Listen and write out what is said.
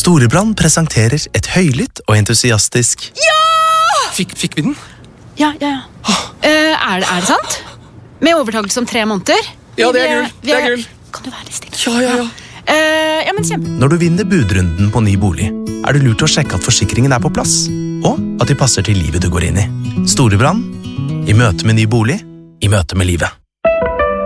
Storebrand presenterer et høylytt og entusiastisk Fikk vi den? Ja. Er det sant? Med overtakelse om 3 måneder? Ja, det er gull. Kan du være litt stille? Ja. Ja, men kjempe. Når du vinner budrunden på ny bolig, er det lurt å sjekke at forsikringen er på plass, og at de passer til livet du går inn i. Storebrand, i møte med ny bolig, i møte med livet.